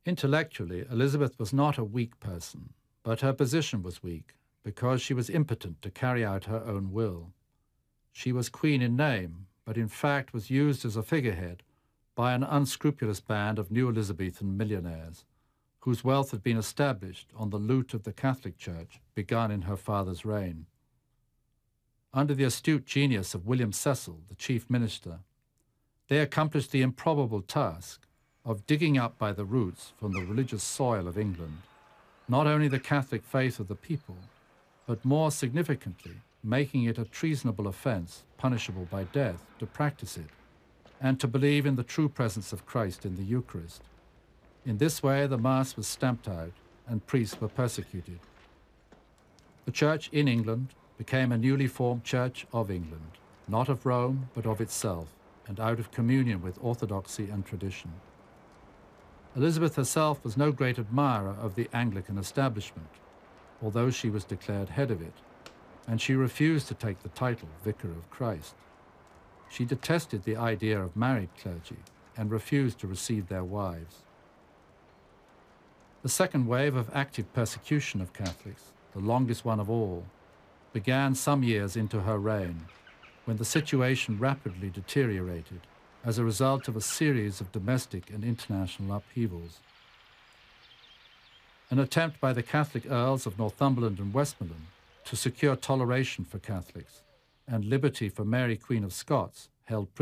Intellectually, Elizabeth was not a weak person, but her position was weak because she was impotent to carry out her own will. She was queen in name, but in fact was used as a figurehead by an unscrupulous band of new Elizabethan millionaires, whose wealth had been established on the loot of the Catholic Church begun in her father's reign. Under the astute genius of William Cecil, the chief minister, they accomplished the improbable task of digging up by the roots from the religious soil of England not only the Catholic faith of the people, but more significantly, making it a treasonable offence, punishable by death, to practice it, and to believe in the true presence of Christ in the Eucharist. In this way, the Mass was stamped out and priests were persecuted. The Church in England became a newly formed Church of England, not of Rome, but of itself, and out of communion with orthodoxy and tradition. Elizabeth herself was no great admirer of the Anglican establishment, although she was declared head of it, and she refused to take the title Vicar of Christ. She detested the idea of married clergy and refused to receive their wives. The second wave of active persecution of Catholics, the longest one of all, began some years into her reign, when the situation rapidly deteriorated as a result of a series of domestic and international upheavals. An attempt by the Catholic Earls of Northumberland and Westmoreland to secure toleration for Catholics and liberty for Mary, Queen of Scots, held